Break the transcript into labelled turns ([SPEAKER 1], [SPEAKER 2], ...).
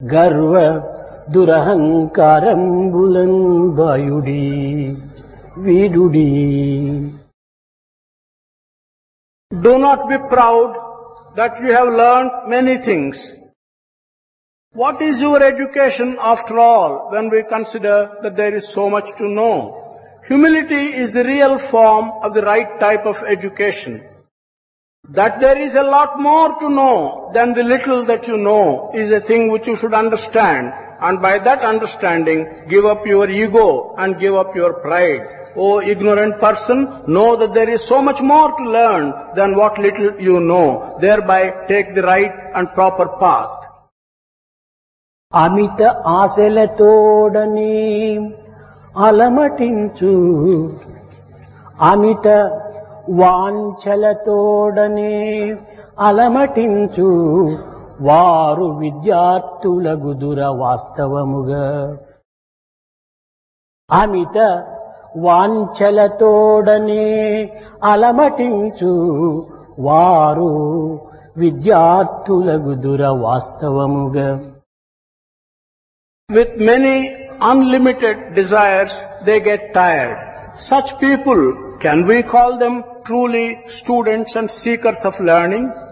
[SPEAKER 1] గర్వ దురహంకారంబులన్ బాయుడి వీడుడి.
[SPEAKER 2] Do not be proud that you have learned many things. What is your education after all when we consider that there is so much to know? Humility is the real form of the right type of education. That there is a lot more to know than the little that you know is a thing which you should understand, and by that understanding give up your ego and give up your pride. O ignorant person, know that there is so much more to learn than what little you know. Thereby take the right and proper path.
[SPEAKER 1] అమిత ఆశలతోడని అలమటించు, అమిత వాంఛలతోడనే అలమటించు వారు విద్యార్థులగుదుర వాస్తవముగా. అమిత వాంఛలతోడనే అలమటించు వారు విద్యార్థులగుదుర వాస్తవముగా.
[SPEAKER 2] With many unlimited desires, they get tired. Such people, can we call them truly students and seekers of learning?